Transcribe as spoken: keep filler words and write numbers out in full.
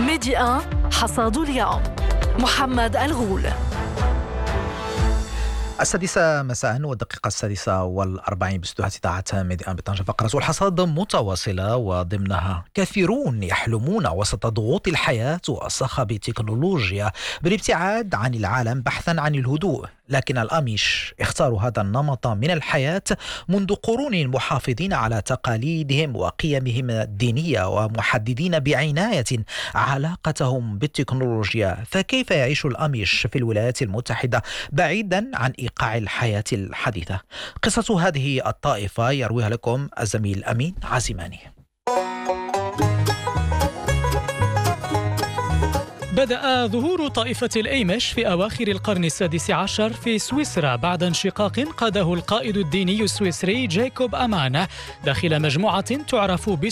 ميدي واحد حصاد اليوم. محمد الغول. السادسة مساء والدقيقة السادسة والأربعين باستوديوهات إذاعة ميدي واحد بطنجة. فقرة الحصاد متواصلة وضمنها كثيرون يحلمون وسط ضغوط الحياة وصخب التكنولوجيا بالابتعاد عن العالم بحثا عن الهدوء، لكن الأميش اختاروا هذا النمط من الحياة منذ قرون، محافظين على تقاليدهم وقيمهم الدينية ومحددين بعناية علاقتهم بالتكنولوجيا. فكيف يعيش الأميش في الولايات المتحدة بعيدا عن إيقاع الحياة الحديثة؟ قصة هذه الطائفة يرويها لكم الزميل أمين عزيماني. بدأ ظهور طائفة الأيمش في أواخر القرن السادس عشر في سويسرا بعد انشقاق قاده القائد الديني السويسري جاكوب أمان داخل مجموعة تعرف باسم